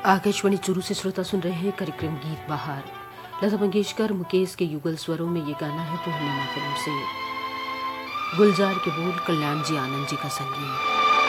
आकाशवाणी चुरू से श्रोता सुन रहे हैं कार्यक्रम गीत बहार। लता मंगेशकर मुकेश के युगल स्वरों में ये गाना है पूर्णिमा फिल्म से। गुलजार के बोल, कल्याण जी आनंद जी का संगीत।